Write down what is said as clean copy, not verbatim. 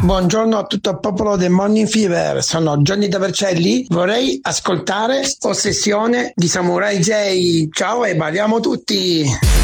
Buongiorno a tutto il popolo del Morning Fever, sono Johnny da Vercelli, vorrei ascoltare Ossessione di Samurai J. Ciao e balliamo tutti!